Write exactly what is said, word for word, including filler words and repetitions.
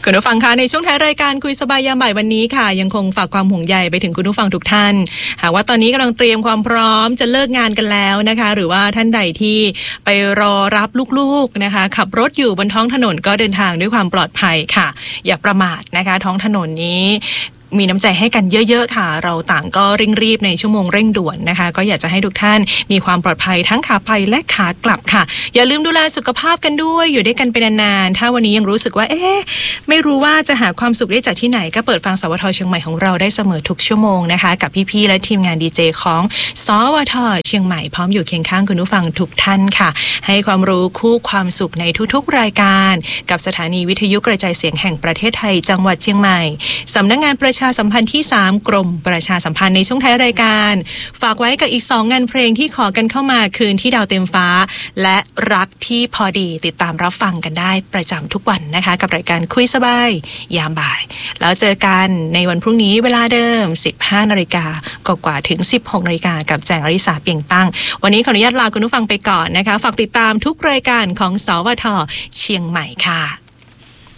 คุณผู้ฟังคะในช่วงท้ายรายการคุยสบายยามบ่ายวันนี้ค่ะยังคงฝากความห่วงใยไปถึงคุณผู้ฟังทุกท่านหากว่าตอนนี้กำลังเตรียมความพร้อมจะเลิกงานกันแล้วนะคะหรือว่าท่านใดที่ไปรอรับลูกๆนะคะขับรถอยู่บนท้องถนนก็เดินทางด้วยความปลอดภัยค่ะอย่าประมาทนะคะท้องถนนนี้มีน้ำใจให้กันเยอะๆค่ะเราต่างก็เร่งรีบในชั่วโมงเร่งด่วนนะคะก็อยากจะให้ทุกท่านมีความปลอดภัยทั้งขาไปและขากลับค่ะอย่าลืมดูแลสุขภาพกันด้วยอยู่ด้วยกันเป็นนานๆถ้าวันนี้ยังรู้สึกว่าเอ๊ะไม่รู้ว่าจะหาความสุขได้จากที่ไหนก็เปิดฟังสวทเชียงใหม่ของเราได้เสมอทุกชั่วโมงนะคะกับพี่ๆและทีมงานดีเจของสวทเชียงใหม่พร้อมอยู่เคียงข้างคุณผู้ฟังทุกท่านค่ะให้ความรู้คู่ความสุขในทุกๆรายการกับสถานีวิทยุกระจายเสียงแห่งประเทศไทยจังหวัดเชียงใหม่สำนักงานประชาสัมพันธ์ที่สามกรมประชาสัมพันธ์ในช่วงท้ายรายการฝากไว้กับอีกสองงานเพลงที่ขอกันเข้ามาคืนที่ดาวเต็มฟ้าและรักที่พอดีติดตามรับฟังกันได้ประจำทุกวันนะคะกับรายการคุยสบายยามบ่ายแล้วเจอกันในวันพรุ่งนี้เวลาเดิม สิบห้านาฬิกากว่าถึง สิบหกนาฬิกากับแจงอริสาเปียงตั้งวันนี้ขออนุญาตลาคุณผู้ฟังไปก่อนนะคะฝากติดตามทุกรายการของสวทเชียงใหม่ค่ะ